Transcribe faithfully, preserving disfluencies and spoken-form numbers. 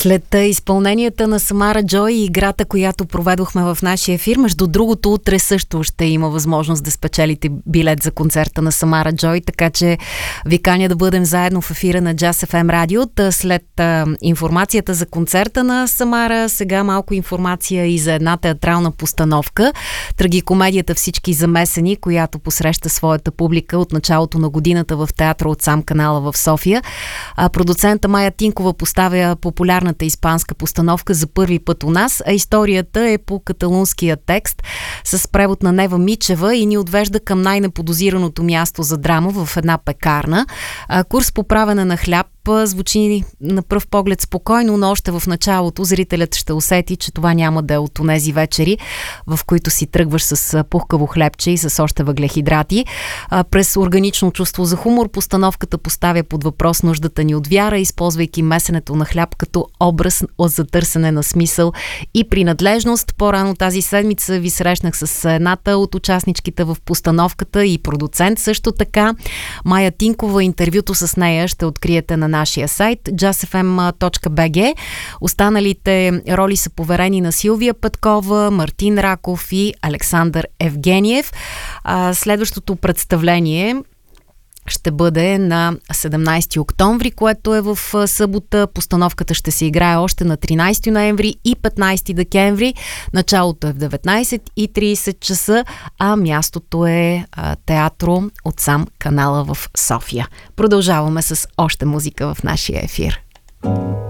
След изпълненията на Самара Джой и играта, която проведохме в нашия ефир, между другото, утре също ще има възможност да спечелите билет за концерта на Самара Джой, така че ви каня да бъдем заедно в ефира на Джаз Еф Ем Радио. След а, информацията за концерта на Самара, сега малко информация и за една театрална постановка. Трагикомедията "Всички замесени", която посреща своята публика от началото на годината в театъра от Сам канала в София. А, продуцента Майя Тинкова поставя популярната испанска постановка за първи път у нас, а историята е по каталунския текст с превод на Нева Мичева и ни отвежда към най-неподозираното място за драма в една пекарна. А, курс по правене на хляб звучи на пръв поглед спокойно, но още в началото зрителят ще усети, че това няма да е от онези вечери, в които си тръгваш с пухкаво хлебче и с още въглехидрати. А, през органично чувство за хумор постановката поставя под въпрос нуждата ни от вяра, използвайки месенето на хляб като образ за търсене на смисъл и принадлежност. По-рано тази седмица ви срещнах с едната от участничките в постановката и продуцент също така. Майя Тинкова, интервюто с нея ще откриете на нашия сайт джаз еф ем точка би джи. Останалите роли са поверени на Силвия Петкова, Мартин Раков и Александър Евгениев. А, следващото представление ще бъде на седемнайсети октомври, което е в събота. Постановката ще се играе още на тринайсети ноември и петнайсети декември. Началото е в деветнайсет и трийсет часа, а мястото е а, театро от Сам канала в София. Продължаваме с още музика в нашия ефир.